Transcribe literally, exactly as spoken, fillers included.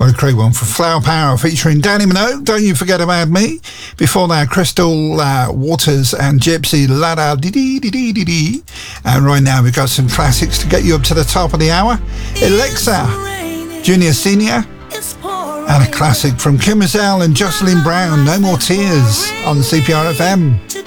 What a great one for Flower Power featuring Danny Minogue, Don't You Forget About Me. Before that, Crystal uh, Waters and Gypsy, La Da Dee Dee Dee Dee Dee Dee. And right now we've got some classics to get you up to the top of the hour. Alexa, Junior Senior, and a classic from Kim Mazelle and Jocelyn Brown, No More Tears on C P R F M.